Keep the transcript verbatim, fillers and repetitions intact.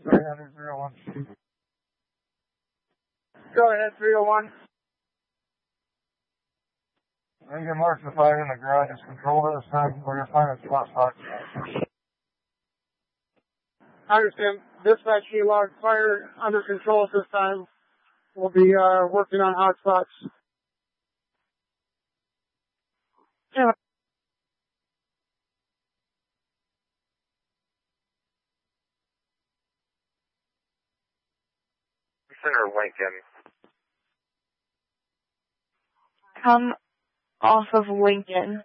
three hundred, three oh one. Go ahead, three oh one. Lincoln Marks the fire in the garage is controlled at this time. We're going to find a spot spot. I understand. Dispatch log fire under control at this time. We'll be uh, working on hotspots. Yeah. Center Lincoln. Come off of Lincoln.